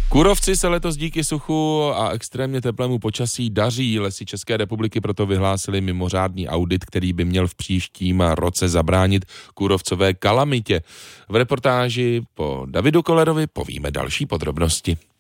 Kůrovci se letos díky suchu a extrémně teplému počasí daří. Lesy České republiky proto vyhlásili mimořádný audit, který by měl v příštím roce zabránit kůrovcové kalamitě. V reportáži po Davidu Kollerovi povíme další podrobnosti.